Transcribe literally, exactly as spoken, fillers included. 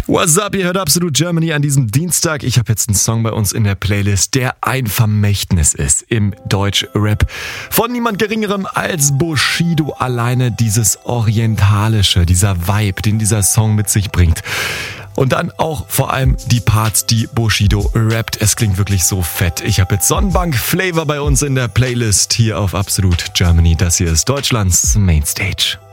What's up, ihr hört Absolut Germany an diesem Dienstag. Ich habe jetzt einen Song bei uns in der Playlist, der ein Vermächtnis ist im Deutsch-Rap. Von niemand Geringerem als Bushido. Alleine dieses Orientalische, dieser Vibe, den dieser Song mit sich bringt. Und dann auch vor allem die Parts, die Bushido rappt. Es klingt wirklich so fett. Ich habe jetzt Sonnenbank Flavor bei uns in der Playlist hier auf Absolut Germany. Das hier ist Deutschlands Mainstage.